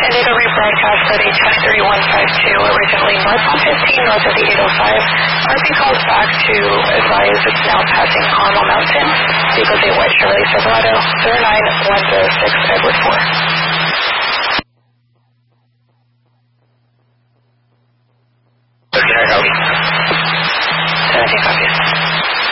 San Diego rebroadcast for the 103152, originally north on 15, north of the 805. RP calls back to advise it's now passing Connell Mountain. Eagle J White Chevrolet Silverado, 09106 Edward 4. Okay, I know.